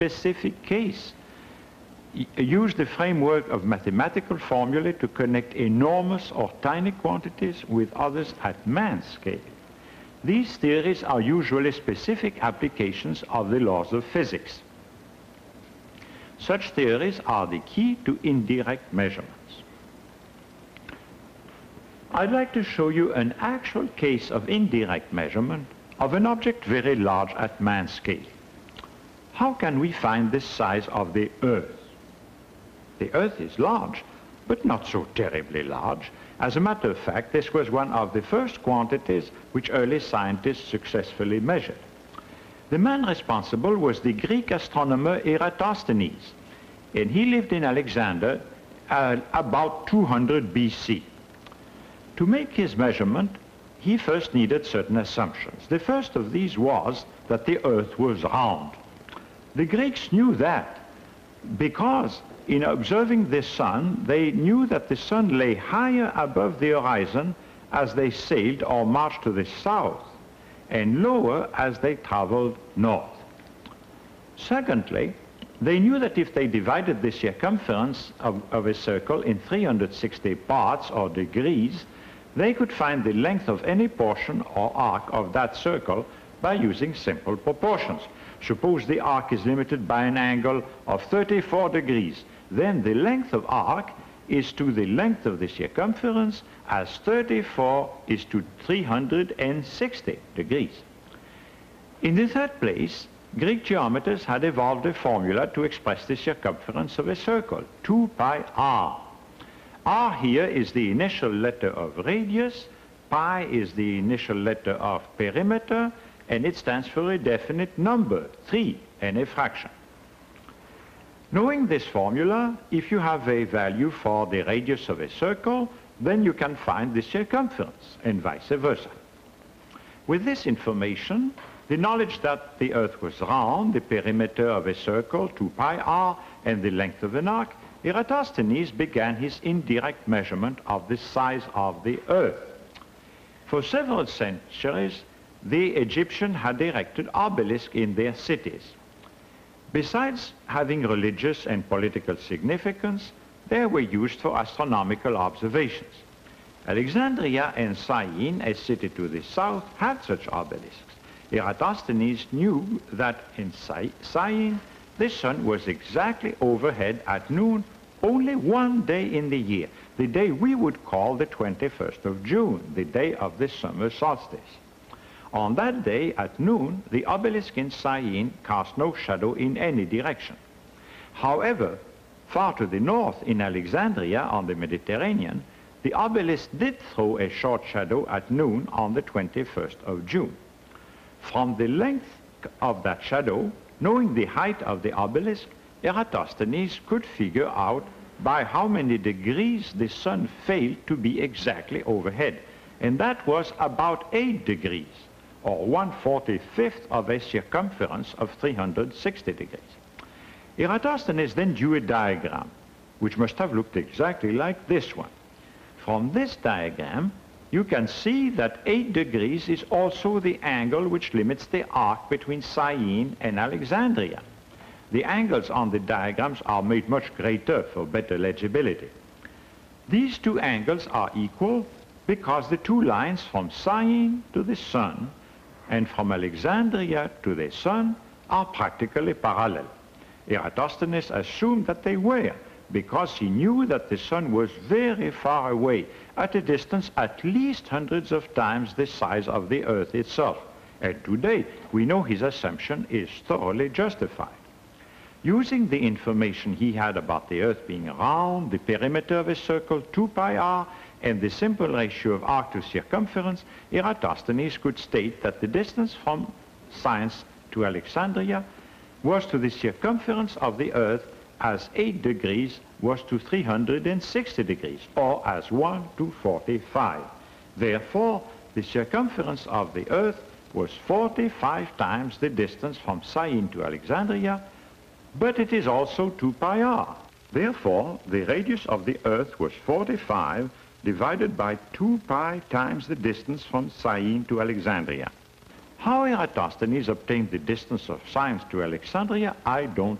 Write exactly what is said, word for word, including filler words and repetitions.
specific case. Use the framework of mathematical formulae to connect enormous or tiny quantities with others at man scale. These theories are usually specific applications of the laws of physics. Such theories are the key to indirect measurements. I'd like to show you an actual case of indirect measurement of an object very large at man scale. How can we find the size of the Earth? The Earth is large, but not so terribly large. As a matter of fact, this was one of the first quantities which early scientists successfully measured. The man responsible was the Greek astronomer Eratosthenes, and he lived in Alexander uh, about two hundred B C. To make his measurement, he first needed certain assumptions. The first of these was that the Earth was round. The Greeks knew that because in observing the sun, they knew that the sun lay higher above the horizon as they sailed or marched to the south, and lower as they traveled north. Secondly, they knew that if they divided the circumference of, of a circle in three hundred sixty parts or degrees, they could find the length of any portion or arc of that circle by using simple proportions. Suppose the arc is limited by an angle of thirty-four degrees. Then the length of arc is to the length of the circumference as thirty-four is to three hundred sixty degrees. In the third place, Greek geometers had evolved a formula to express the circumference of a circle, two pi r. R here is the initial letter of radius, pi is the initial letter of perimeter, and it stands for a definite number, three, and a fraction. Knowing this formula, if you have a value for the radius of a circle, then you can find the circumference, and vice versa. With this information, the knowledge that the Earth was round, the perimeter of a circle, two pi r, and the length of an arc, Eratosthenes began his indirect measurement of the size of the Earth. For several centuries, the Egyptians had erected obelisks in their cities. Besides having religious and political significance, they were used for astronomical observations. Alexandria and Syene, a city to the south, had such obelisks. Eratosthenes knew that in Syene, the sun was exactly overhead at noon only one day in the year, the day we would call the twenty-first of June, the day of the summer solstice. On that day at noon, the obelisk in Syene cast no shadow in any direction. However, far to the north in Alexandria on the Mediterranean, the obelisk did throw a short shadow at noon on the twenty-first of June. From the length of that shadow, knowing the height of the obelisk, Eratosthenes could figure out by how many degrees the sun failed to be exactly overhead, and that was about eight degrees, or one forty-fifth of a circumference of three hundred sixty degrees. Eratosthenes then drew a diagram, which must have looked exactly like this one. From this diagram, you can see that eight degrees is also the angle which limits the arc between Syene and Alexandria. The angles on the diagrams are made much greater for better legibility. These two angles are equal because the two lines from Syene to the sun and from Alexandria to the sun are practically parallel. Eratosthenes assumed that they were, because he knew that the sun was very far away, at a distance at least hundreds of times the size of the Earth itself. And today, we know his assumption is thoroughly justified. Using the information he had about the Earth being round, the perimeter of a circle, two pi r, and the simple ratio of arc to circumference, Eratosthenes could state that the distance from Syene to Alexandria was to the circumference of the Earth as eight degrees was to three hundred sixty degrees, or as one to forty-five. Therefore, the circumference of the Earth was forty-five times the distance from Syene to Alexandria, but it is also two pi r. Therefore, the radius of the Earth was forty-five divided by two pi times the distance from Syene to Alexandria. How Eratosthenes obtained the distance of Science to Alexandria, I don't